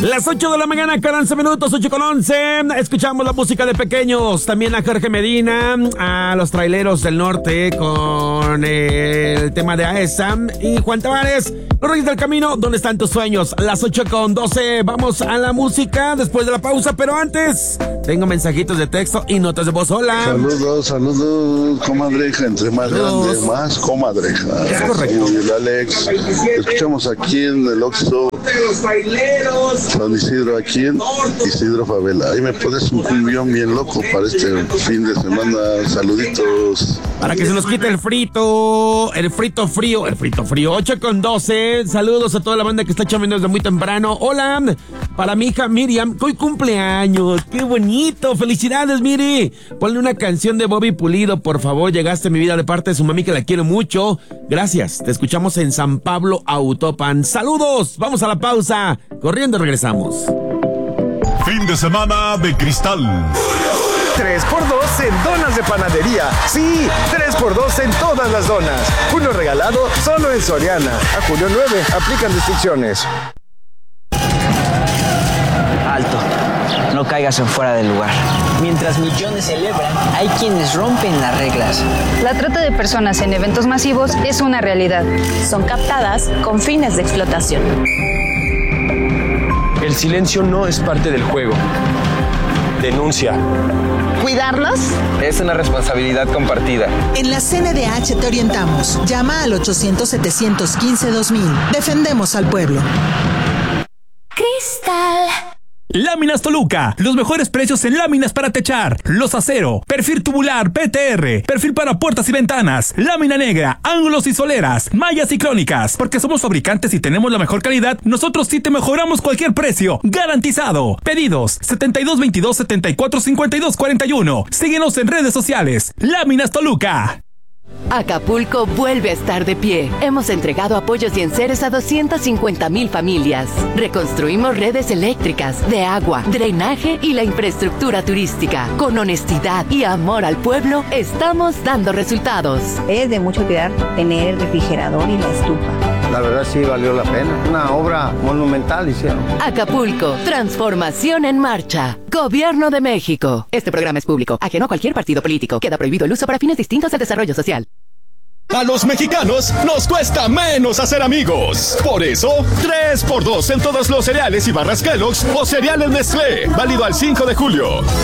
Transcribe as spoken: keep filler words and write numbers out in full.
Las ocho de la mañana con once minutos, ocho con once. Escuchamos la música de pequeños. También a Jorge Medina, a los traileros del norte con el tema de AESA. Y Juan Tavares, los Reyes del Camino, ¿dónde están tus sueños? Las ocho con doce. Vamos a la música después de la pausa, pero antes tengo mensajitos de texto y notas de voz. Hola. Saludos, saludos, comadreja. Entre más Saludos. grande, más comadreja. Es correcto. Y el Alex. Escuchamos aquí en el Oxxo San Isidro, aquí en Isidro Favela. Ahí me pones un cumbión bien loco para este fin de semana. Saluditos. Para que se nos quite el frito, el frito frío, el frito frío. ocho con doce. Saludos a toda la banda que está chambeando desde muy temprano. Hola, para mi hija Miriam, que hoy cumpleaños. ¡Qué bonito! ¡Felicidades, Miri! Ponle una canción de Bobby Pulido, por favor. Llegaste a mi vida de parte de su mami, que la quiero mucho. Gracias. Te escuchamos en San Pablo Autopan. ¡Saludos! Vamos a la pausa. Corriendo regresamos. Fin de semana de Cristal. tres por dos en donas de panadería. Sí, tres por dos en todas las donas. Uno regalado solo en Soriana. A julio nueve, aplican restricciones. Alto, no caigas en fuera del lugar. Mientras millones celebran, hay quienes rompen las reglas. La trata de personas en eventos masivos es una realidad. Son captadas con fines de explotación. El silencio no es parte del juego. Denuncia. ¿Cuidarnos? Es una responsabilidad compartida. En la C N D H te orientamos. Llama al ochocientos, setecientos quince, dos mil. Defendemos al pueblo. Cristal. Láminas Toluca, los mejores precios en láminas para techar, los acero, perfil tubular P T R, perfil para puertas y ventanas, lámina negra, ángulos y soleras, mallas y crónicas. Porque somos fabricantes y tenemos la mejor calidad, nosotros sí te mejoramos cualquier precio, garantizado. Pedidos setenta y dos veintidós, setenta y cuatro cincuenta y dos cuarenta y uno. Síguenos en redes sociales. Láminas Toluca. Acapulco vuelve a estar de pie. Hemos entregado apoyos y enseres a doscientas cincuenta mil familias. Reconstruimos redes eléctricas, de agua, drenaje y la infraestructura turística. Con honestidad y amor al pueblo, estamos dando resultados. Es de mucho cuidar tener el refrigerador y la estufa. La verdad sí valió la pena. Una obra monumental hicieron. Acapulco, transformación en marcha. Gobierno de México. Este programa es público, ajeno a cualquier partido político. Queda prohibido el uso para fines distintos al desarrollo social. A los mexicanos nos cuesta menos hacer amigos. Por eso, tres por dos en todos los cereales y barras Kellogg's o cereales Nestlé. Válido al cinco de julio.